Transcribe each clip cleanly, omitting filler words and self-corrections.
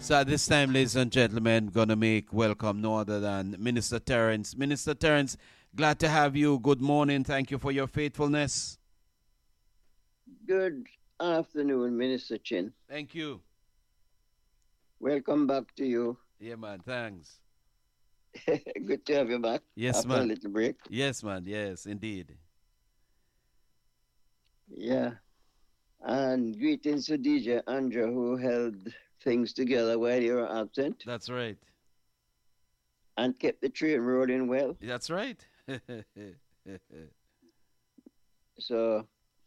So at this time, ladies and gentlemen, gonna make welcome no other than Minister Terence. Minister Terence, glad to have you. Good morning. Thank you for your faithfulness. Good afternoon, Minister Chin. Thank you. Welcome back to you. Yeah, man. Thanks. Good to have you back Yes, after a man. little break. Yes, man. Yes, indeed. Yeah. And greetings to DJ Andrew, who held things together while you were absent That's right. and kept the train rolling well. That's right. So,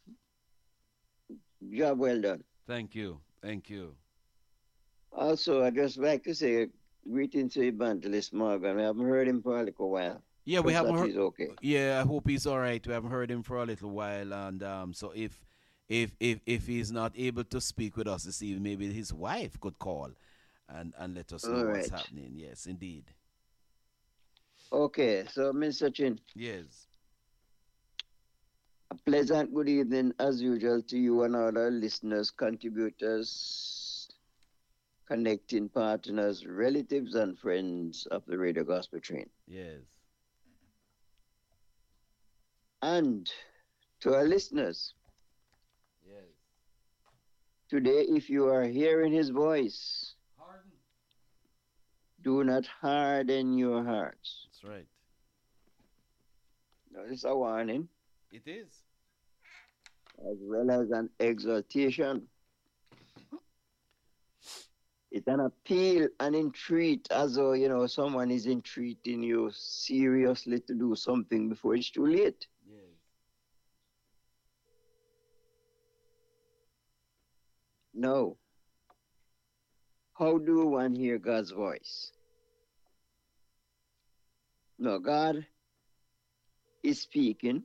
job well done. Thank you. Thank you. Also, I'd just like to say greetings to Evangelist Morgan. We haven't heard him for a little while. Yeah, we Trust haven't that heard. he's okay. Yeah, I hope he's all right. We haven't heard him for a little while, and so if he's not able to speak with us this evening, maybe his wife could call and let us know All what's right. happening. Yes, indeed. Okay, so Mr. Chin, Yes. a pleasant good evening as usual to you and all our listeners, contributors, connecting partners, relatives, and friends of the Radio Gospel Train. Yes. And to our listeners, Yes. today, if you are hearing his voice, Harden. do not harden your hearts. That's right. Now, this is a warning It is. as well as an exhortation. It's an appeal and entreat as though, someone is entreating you seriously to do something before it's too late. Yes. No. How do one hear God's voice? No, God is speaking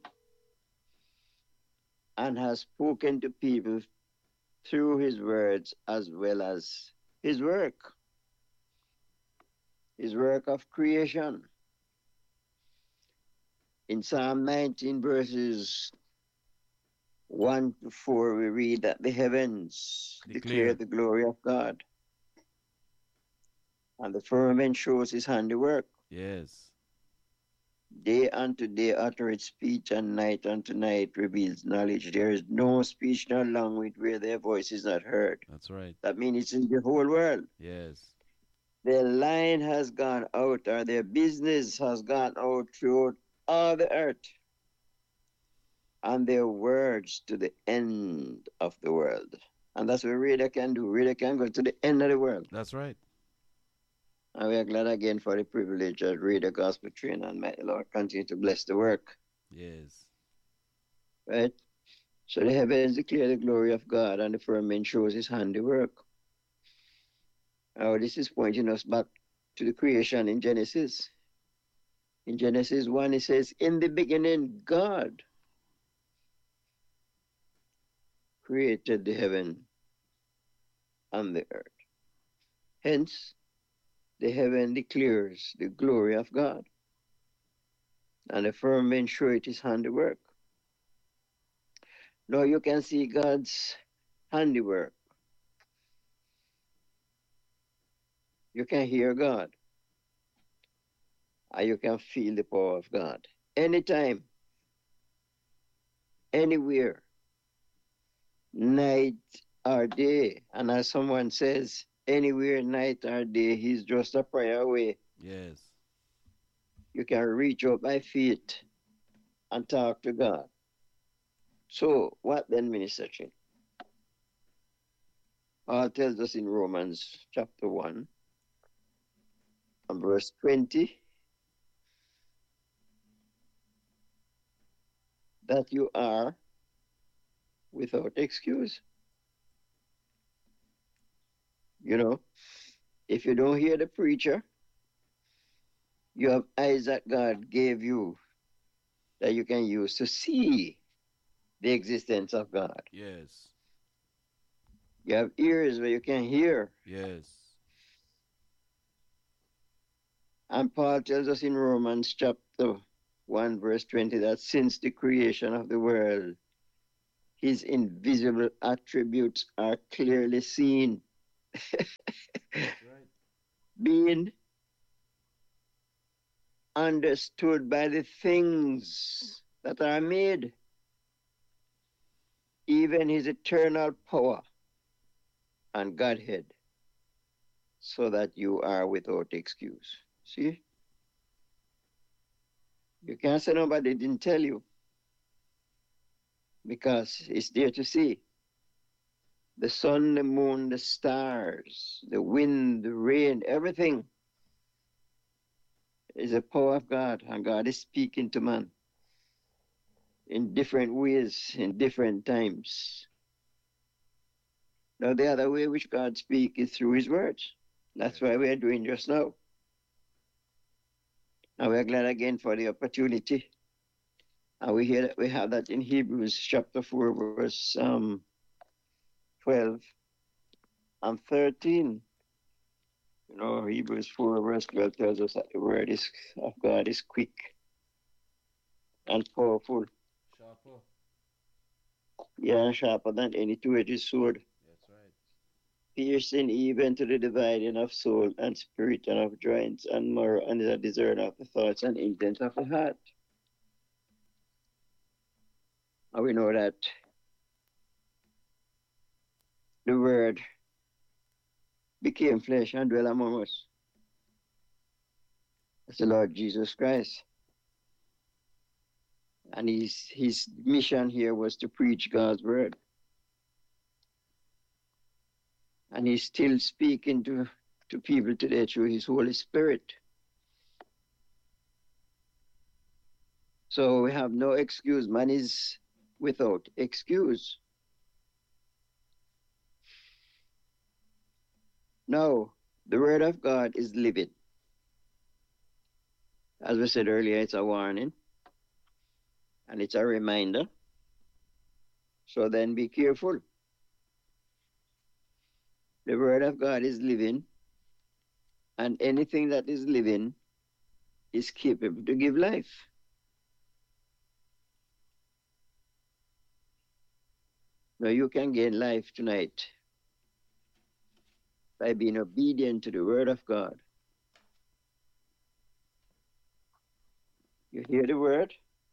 and has spoken to people through his words as well as his work of creation. In Psalm 19, verses 1 to 4, we read that the heavens declare the glory of God, and the firmament shows his handiwork. Yes. Day unto day uttereth speech, and night unto night reveals knowledge. There is no speech nor language where their voice is not heard. That's right. That means it's in the whole world. Yes. Their line has gone out, or their business has gone out throughout all the earth, and their words to the end of the world. And that's what radio can do. Radio can go to the end of the world. That's right. And we are glad again for the privilege of Radio Gospel Train, and may the Lord continue to bless the work. Yes. Right? So the heavens declare the glory of God, and the firmament shows his handiwork. Now, this is pointing us back to the creation in Genesis. In Genesis 1, it says, in the beginning, God created the heaven and the earth. Hence, the heaven declares the glory of God, and the firmament shows his handiwork. Now you can see God's handiwork. You can hear God, and you can feel the power of God. Anytime, anywhere, night or day. And as someone says, anywhere, night or day, he's just a prayer away. Yes. You can reach out by feet and talk to God. So, what then, Minister Chin? Paul tells us in Romans chapter 1 and verse 20 that you are without excuse. If you don't hear the preacher, you have eyes that God gave you that you can use to see the existence of God. Yes. You have ears where you can hear. Yes. And Paul tells us in Romans chapter 1 verse 20 that since the creation of the world, his invisible attributes are clearly seen. Right. being understood by the things that are made, even his eternal power and Godhead, so that you are without excuse. See? You can't say nobody didn't tell you, because it's there to see. The sun, the moon, the stars, the wind, the rain, everything is the power of God, and God is speaking to man in different ways, in different times. Now, the other way which God speaks is through his words. That's why we are doing just now. And we are glad again for the opportunity. And we hear that we have that in Hebrews chapter 4, verse 12 and 13. You know, Hebrews 4, verse 12 tells us that the word of God is quick and powerful. Sharper. Yeah, sharper than any two-edged sword. That's right. Piercing even to the dividing of soul and spirit and of joints and marrow, and is a discerner of the thoughts and intents of the heart. And we know that the word became flesh and dwelt among us. That's the Lord Jesus Christ. And his mission here was to preach God's word. And he's still speaking to people today through his Holy Spirit. So we have no excuse. Man is without excuse. Now, the word of God is living. As we said earlier, it's a warning and it's a reminder. So then be careful. The word of God is living, and anything that is living is capable to give life. Now you can gain life tonight by being obedient to the word of God. You hear the word,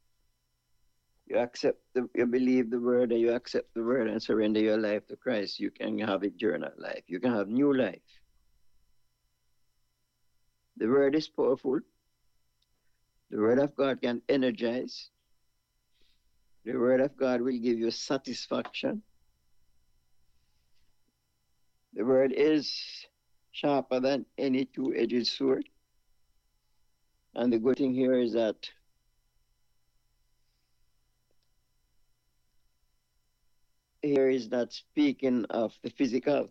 you believe the word, and you accept the word and surrender your life to Christ. You can have eternal life. You can have new life. The word is powerful. The word of God can energize. The word of God will give you satisfaction. The word is sharper than any two-edged sword. And the good thing here is that here is not speaking of the physical.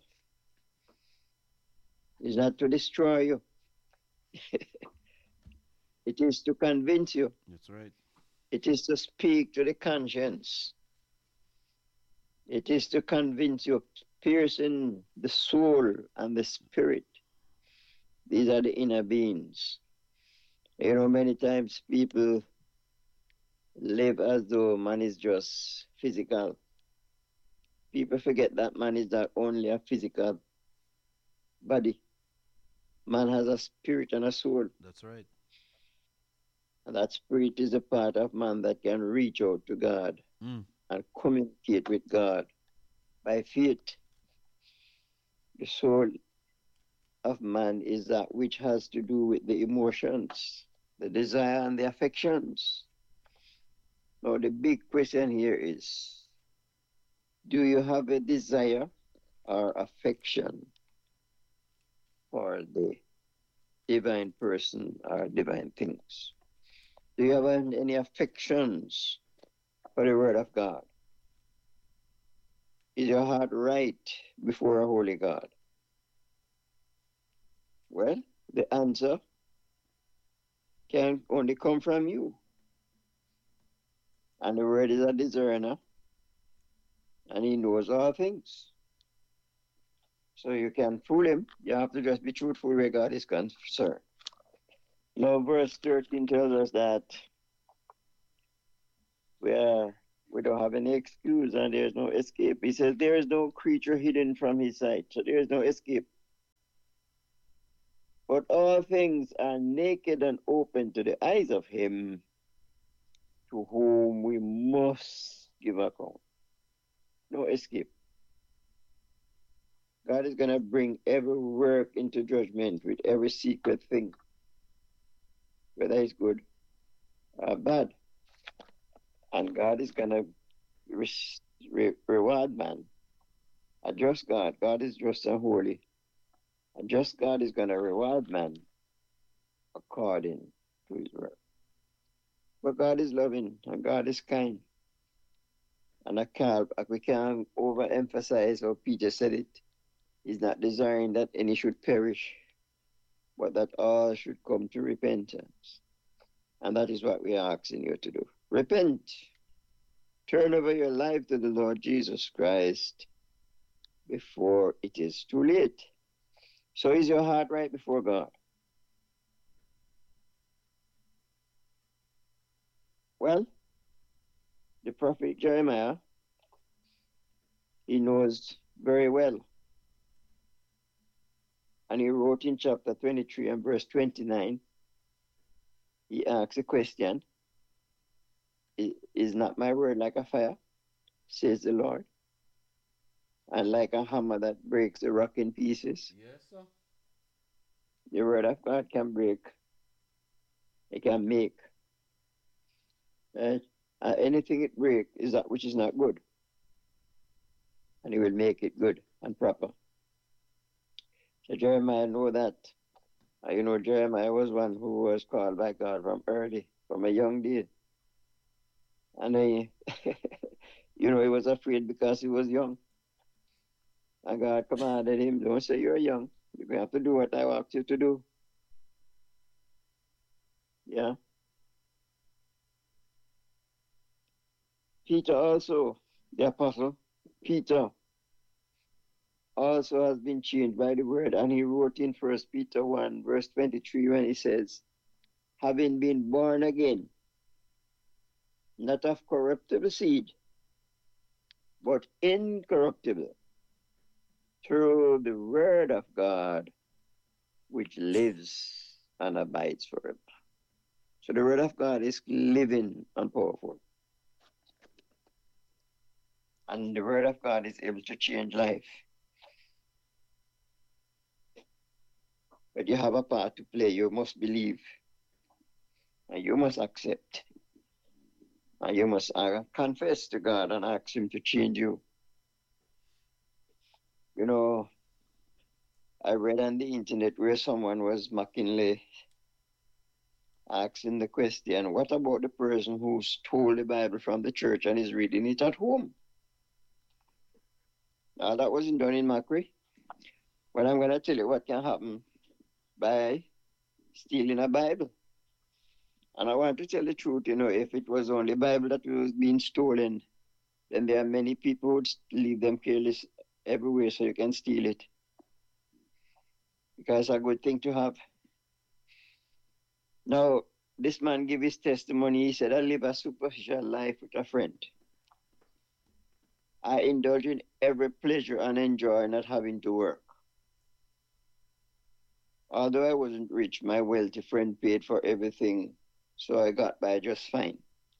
It's not to destroy you. It is to convince you. That's right. It is to speak to the conscience. It is to convince you, piercing the soul and the spirit. These are the inner beings. You know, many times people live as though man is just physical. People forget that man is not only a physical body. Man has a spirit and a soul. That's right. And that spirit is a part of man that can reach out to God and communicate with God by faith. The soul of man is that which has to do with the emotions, the desire and the affections. Now the big question here is, do you have a desire or affection for the divine person or divine things? Do you have any affections for the word of God? Is your heart right before a holy God? Well, the answer can only come from you. And the word is a discerner, and he knows all things. So you can fool him. You have to just be truthful where God is concerned. Now, verse 13 tells us that we don't have any excuse and there's no escape. He says there is no creature hidden from his sight. So there is no escape. But all things are naked and open to the eyes of him to whom we must give account. No escape. God is going to bring every work into judgment with every secret thing, whether it's good or bad. And God is going to reward man. A just God, God is just and holy. A just God is going to reward man according to his work. But God is loving and God is kind. And we can't overemphasize how Peter said it. He's not desiring that any should perish, but that all should come to repentance. And that is what we are asking you to do. Repent. Turn over your life to the Lord Jesus Christ before it is too late. So is your heart right before God? Well, the prophet Jeremiah, he knows very well. And he wrote in chapter 23 and verse 29, he asks a question, is not my word like a fire, says the Lord, and like a hammer that breaks the rock in pieces? Yes, sir. The word of God can break, it can make. Right? Anything it breaks is that which is not good, and he will make it good and proper. So Jeremiah know that. Jeremiah was one who was called by God from a young day. And he, he was afraid because he was young. And God commanded him, don't say you're young. You have to do what I asked you to do. Yeah. Peter also, the apostle, Peter also has been changed by the word. And he wrote in First Peter 1, verse 23, when he says, having been born again, not of corruptible seed, but incorruptible, through the word of God, which lives and abides forever. So the word of God is living and powerful. And the word of God is able to change life. But you have a part to play. You must believe. And you must accept. And you must confess to God and ask him to change you. You know, I read on the internet where someone was mockingly asking the question, what about the person who stole the Bible from the church and is reading it at home? Now, that wasn't done in mockery. But I'm going to tell you what can happen by stealing a Bible. And I want to tell the truth, if it was only Bible that was being stolen, then there are many people who would leave them careless everywhere so you can steal it. Because it's a good thing to have. Now, this man gave his testimony. He said, I live a superficial life with a friend. I indulge in every pleasure and enjoy not having to work. Although I wasn't rich, my wealthy friend paid for everything, so I got by just fine.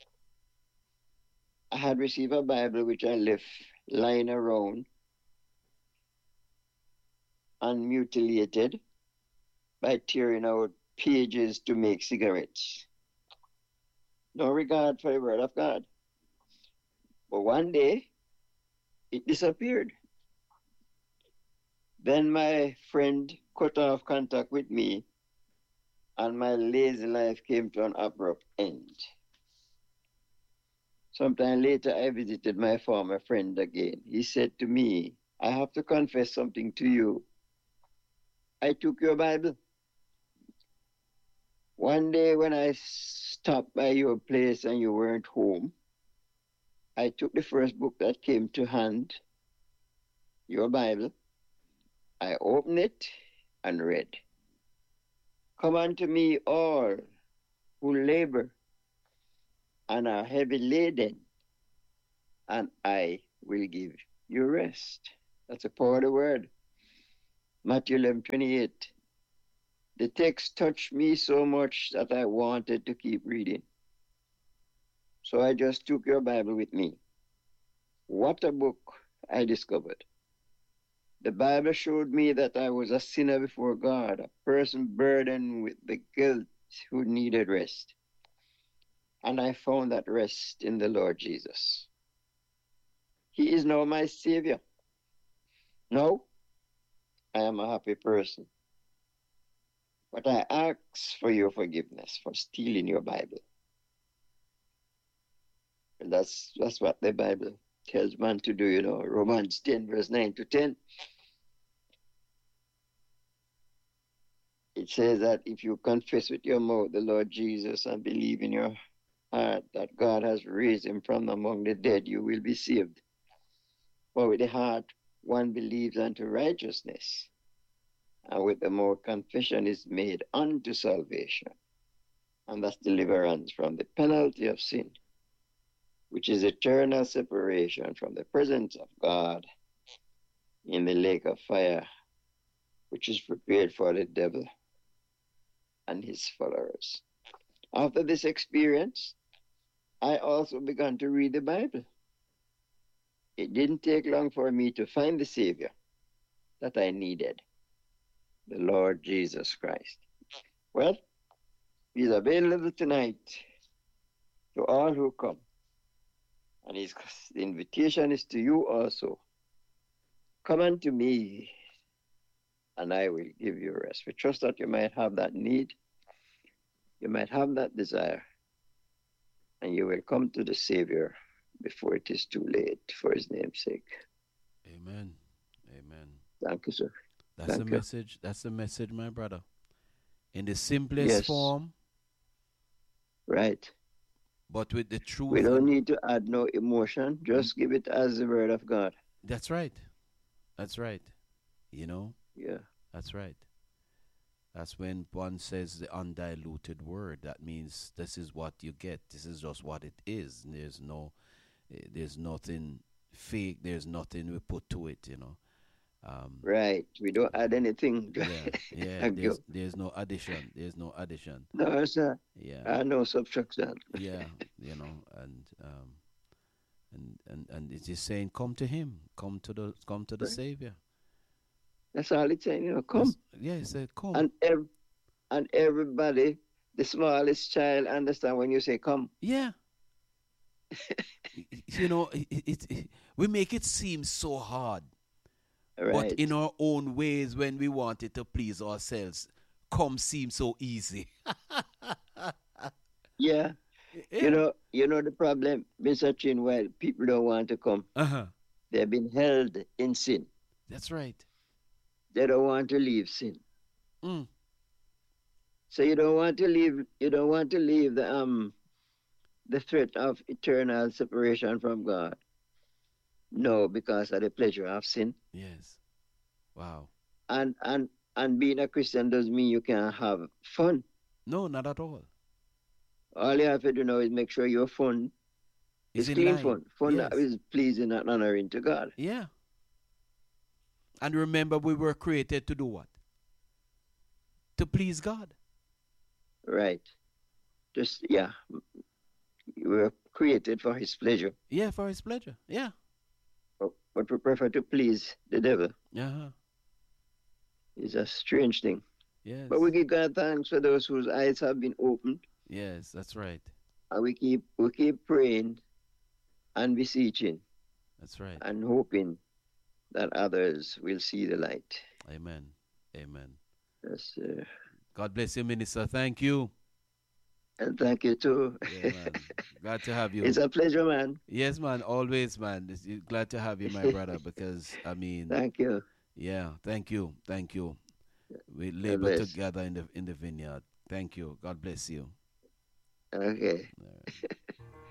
I had received a Bible which I left lying around unmutilated by tearing out pages to make cigarettes. No regard for the word of God. But one day, it disappeared. Then my friend cut off contact with me, and my lazy life came to an abrupt end. Sometime later, I visited my former friend again. He said to me, I have to confess something to you. I took your Bible. One day when I stopped by your place and you weren't home, I took the first book that came to hand, your Bible. I opened it and read. Come unto me all who labor and are heavy laden, and I will give you rest. That's a power of the word. Matthew 11:28. The text touched me so much that I wanted to keep reading. So I just took your Bible with me. What a book I discovered. The Bible showed me that I was a sinner before God, a person burdened with the guilt who needed rest. And I found that rest in the Lord Jesus. He is now my Savior. Now, I am a happy person. But I ask for your forgiveness for stealing your Bible. And that's what the Bible tells man to do, Romans 10, verse 9 to 10. It says that if you confess with your mouth the Lord Jesus and believe in your heart that God has raised him from among the dead, you will be saved. For with the heart one believes unto righteousness, and with the mouth confession is made unto salvation. And that's deliverance from the penalty of sin, which is eternal separation from the presence of God in the lake of fire, which is prepared for the devil and his followers. After this experience, I also began to read the Bible. It didn't take long for me to find the Savior that I needed, the Lord Jesus Christ. Well, he's available tonight to all who come. And the invitation is to you also. Come unto me, and I will give you rest. We trust that you might have that need, you might have that desire, and you will come to the Savior before it is too late, for his name's sake. Amen. Amen. Thank you, sir. That's Thank the you. message. That's the message, my brother. In the simplest form. Right. But with the truth. We don't need to add no emotion. Just give it as the word of God. That's right. That's right. Yeah. That's right. That's when one says the undiluted word. That means this is what you get. This is just what it is. There's nothing fake. There's nothing we put to it, Right. We don't add anything. Yeah. There's no addition. There's no addition. No, sir. Yeah. No subtraction. Yeah. And it is saying, come to him. Come to the right. Savior. That's all it's saying, come. It said come. And everybody, the smallest child, understand when you say come. Yeah. We make it seem so hard. Right. But in our own ways, when we want it to please ourselves, come seems so easy. Yeah. You know the problem, Mr. Chinwell, people don't want to come. They've been held in sin. That's right. They don't want to leave sin. Mm. So you don't want to leave the threat of eternal separation from God. No, because of the pleasure of sin. Yes. Wow. And being a Christian doesn't mean you can have fun. No, not at all. All you have to do now is make sure your fun is clean fun. Fun that is pleasing and honoring to God. Yeah. And remember, we were created to do what? To please God. Right. We were created for his pleasure. Yeah, for his pleasure. Yeah. But we prefer to please the devil. Uh-huh. It's a strange thing. Yes. But we give God thanks for those whose eyes have been opened. Yes, that's right. And we keep praying and beseeching. That's right. And hoping that others will see the light. Amen. Amen. Yes, God bless you, Minister. Thank you. And thank you too. Yeah, man. Glad to have you. It's a pleasure, man. Yes, man. Always, man. Glad to have you, my brother, because, Thank you. Yeah, thank you. Thank you. We labor together in the vineyard. Thank you. God bless you. Okay.